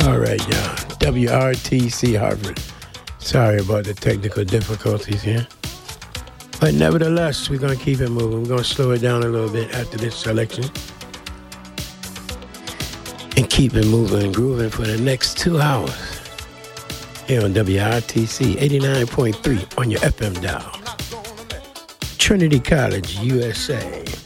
All right, y'all. WRTC Harvard. Sorry about the technical difficulties here. But nevertheless, we're going to keep it moving. We're going to slow it down a little bit after this selection. And keep it moving and grooving for the next 2 hours. Here on WRTC 89.3 on your FM dial. Trinity College, USA.